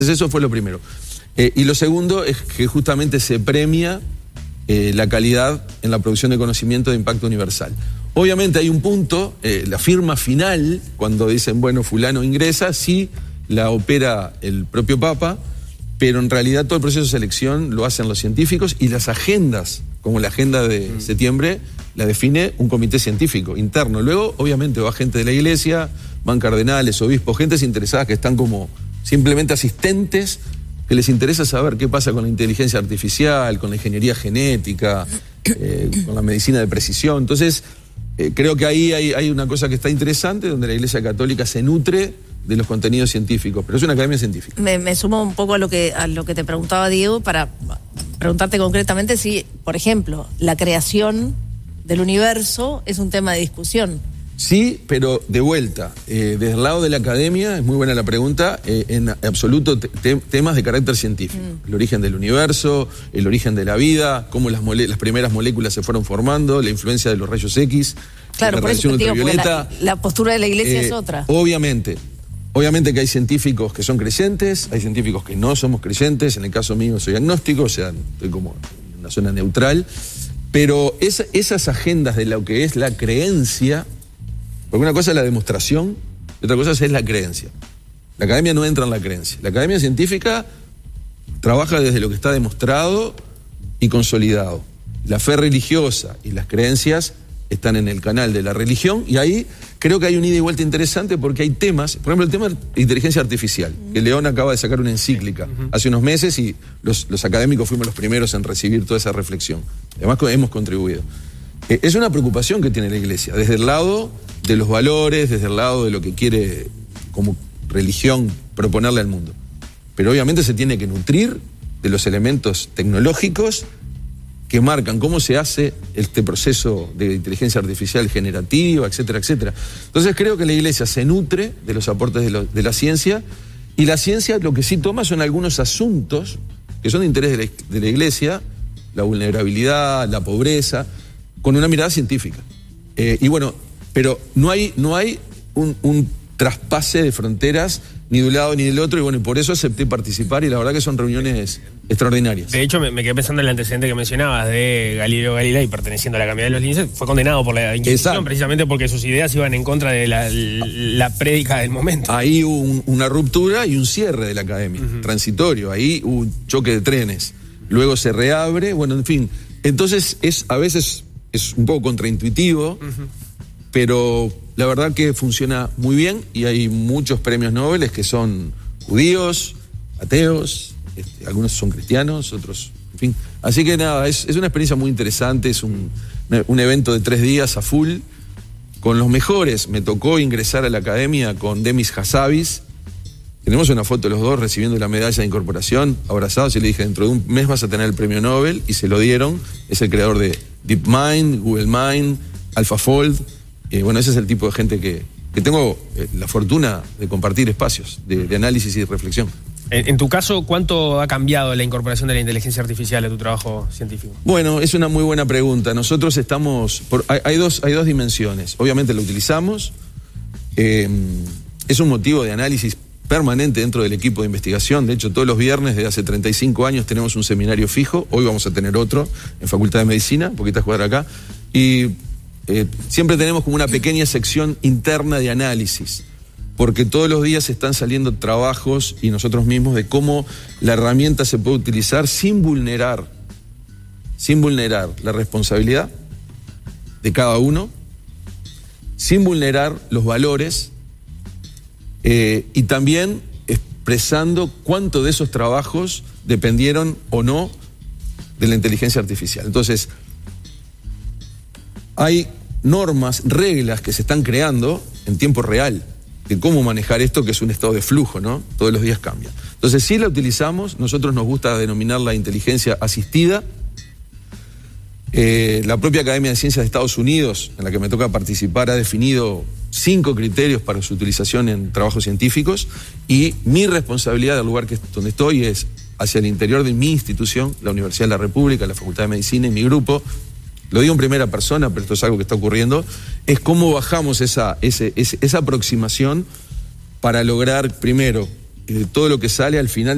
Eso fue lo primero. Y lo segundo es que justamente se premia la calidad en la producción de conocimiento de impacto universal. Obviamente hay un punto, la firma final, cuando dicen, bueno, fulano ingresa, sí la opera el propio Papa, pero en realidad todo el proceso de selección lo hacen los científicos y las agendas, como la agenda de septiembre, la define un comité científico interno. Luego, obviamente, va gente de la iglesia, van cardenales, obispos, gentes interesadas que están como simplemente asistentes, que les interesa saber qué pasa con la inteligencia artificial, con la ingeniería genética, con la medicina de precisión. Entonces, creo que ahí hay una cosa que está interesante, donde la Iglesia Católica se nutre de los contenidos científicos, pero es una academia científica. Me sumo un poco a lo que te preguntaba Diego, para preguntarte concretamente si, por ejemplo, la creación del universo es un tema de discusión. Sí, pero de vuelta, desde el lado de la academia, es muy buena la pregunta, en absoluto temas de carácter científico. El origen del universo, el origen de la vida, cómo las primeras moléculas se fueron formando, la influencia de los rayos X, claro, la por radiación eso ultravioleta. La postura de la iglesia es otra. Obviamente que hay científicos que son creyentes, hay científicos que no somos creyentes, en el caso mío soy agnóstico, o sea, estoy como en una zona neutral, pero esas agendas de lo que es la creencia, porque una cosa es la demostración y otra cosa es la creencia. La academia no entra en la creencia. La academia científica trabaja desde lo que está demostrado y consolidado. La fe religiosa y las creencias están en el canal de la religión, y ahí creo que hay un ida y vuelta interesante, porque hay temas, por ejemplo el tema de inteligencia artificial, que León acaba de sacar una encíclica hace unos meses, y los académicos fuimos los primeros en recibir toda esa reflexión. Además hemos contribuido. Es una preocupación que tiene la Iglesia, desde el lado de los valores, desde el lado de lo que quiere como religión proponerle al mundo. Pero obviamente se tiene que nutrir de los elementos tecnológicos que marcan cómo se hace este proceso de inteligencia artificial generativa, etcétera, etcétera. Entonces creo que la Iglesia se nutre de los aportes de la ciencia, y la ciencia lo que sí toma son algunos asuntos que son de interés de la Iglesia, la vulnerabilidad, la pobreza, con una mirada científica. Y bueno, pero no hay un traspase de fronteras ni de un lado ni del otro, y bueno, y por eso acepté participar, y la verdad que son reuniones extraordinarias. De hecho, me quedé pensando en el antecedente que mencionabas de Galileo Galilei, perteneciendo a la Academia de los Linces, fue condenado por la Inquisición, precisamente porque sus ideas iban en contra de la prédica del momento. Ahí hubo una ruptura y un cierre de la academia, transitorio, ahí hubo un choque de trenes, luego se reabre, bueno, en fin. Entonces, a veces es un poco contraintuitivo, pero la verdad que funciona muy bien, y hay muchos premios Nobel que son judíos, ateos, algunos son cristianos, otros, en fin. Así que nada, es una experiencia muy interesante, es un evento de 3 días a full, con los mejores. Me tocó ingresar a la academia con Demis Hassabis. Tenemos una foto de los dos recibiendo la medalla de incorporación, abrazados, y le dije, dentro de un mes vas a tener el premio Nobel, y se lo dieron. Es el creador de DeepMind, Google Mind, AlphaFold. Bueno, ese es el tipo de gente que tengo la fortuna de compartir espacios de análisis y de reflexión. En tu caso, ¿cuánto ha cambiado la incorporación de la inteligencia artificial a tu trabajo científico? Bueno, es una muy buena pregunta. Nosotros estamos... Hay dos dimensiones. Obviamente lo utilizamos. Es un motivo de análisis permanente dentro del equipo de investigación. De hecho, todos los viernes desde hace 35 años tenemos un seminario fijo. Hoy vamos a tener otro en Facultad de Medicina, un poquito a jugar acá. Y siempre tenemos como una pequeña sección interna de análisis, porque todos los días están saliendo trabajos, y nosotros mismos, de cómo la herramienta se puede utilizar sin vulnerar la responsabilidad de cada uno, sin vulnerar los valores, y también expresando cuánto de esos trabajos dependieron o no de la inteligencia artificial. Entonces, hay normas, reglas que se están creando en tiempo real de cómo manejar esto, que es un estado de flujo, ¿no? Todos los días cambia. Entonces, sí la utilizamos. Nosotros nos gusta denominarla inteligencia asistida. La propia Academia de Ciencias de Estados Unidos, en la que me toca participar, ha definido 5 criterios para su utilización en trabajos científicos, y mi responsabilidad del lugar donde estoy es hacia el interior de mi institución, la Universidad de la República, la Facultad de Medicina, y mi grupo. Lo digo en primera persona, pero esto es algo que está ocurriendo, es cómo bajamos esa aproximación para lograr, primero, todo lo que sale al final